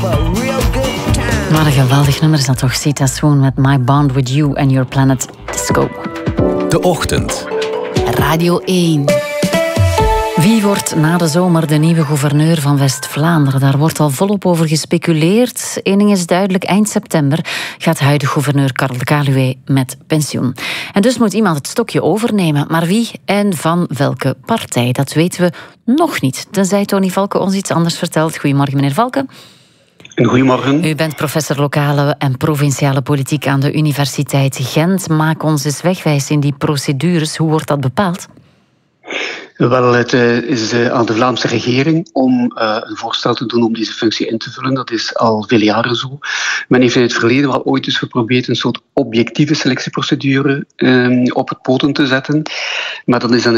Wat een geweldig nummer is dat toch, Sita Swoon met My Bond With You and Your Planet Disco. De Ochtend. Radio 1. Wie wordt na de zomer de nieuwe gouverneur van West-Vlaanderen? Daar wordt al volop over gespeculeerd. Eén ding is duidelijk, eind september gaat huidige gouverneur Karel Kaluwe met pensioen. En dus moet iemand het stokje overnemen. Maar wie en van welke partij? Dat weten we nog niet. Tenzij Tony Valke ons iets anders vertelt. Goedemorgen, meneer Valke. Goedemorgen. U bent professor lokale en provinciale politiek aan de Universiteit Gent. Maak ons eens wegwijs in die procedures. Hoe wordt dat bepaald? Wel, het is aan de Vlaamse regering om een voorstel te doen om deze functie in te vullen. Dat is al vele jaren zo. Men heeft in het verleden wel ooit eens geprobeerd een soort objectieve selectieprocedure op het poten te zetten. Maar dat is dan